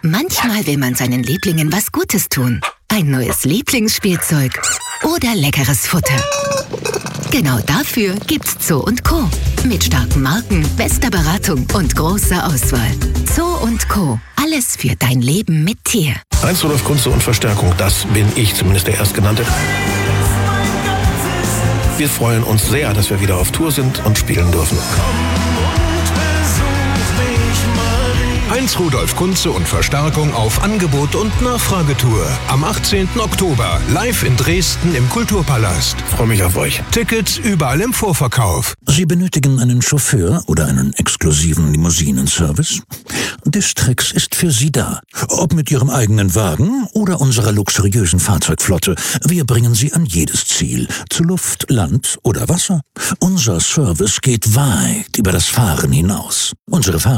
Manchmal will man seinen Lieblingen was Gutes tun. Ein neues Lieblingsspielzeug oder leckeres Futter. Genau dafür gibt's Zoo & Co. Mit starken Marken, bester Beratung und großer Auswahl. Zoo & Co. Alles für dein Leben mit Tier. Heinz Rudolf Kunze und Verstärkung, das bin ich, zumindest der Erstgenannte. Wir freuen uns sehr, dass wir wieder auf Tour sind und spielen dürfen. Heinz Rudolf Kunze und Verstärkung auf Angebot und Nachfragetour. Am 18. Oktober live in Dresden im Kulturpalast. Freue mich auf euch. Tickets überall im Vorverkauf. Sie benötigen einen Chauffeur oder einen exklusiven Limousinenservice? Distrix ist für Sie da. Ob mit Ihrem eigenen Wagen oder unserer luxuriösen Fahrzeugflotte. Wir bringen Sie an jedes Ziel. Zu Luft, Land oder Wasser. Unser Service geht weit über das Fahren hinaus. Unsere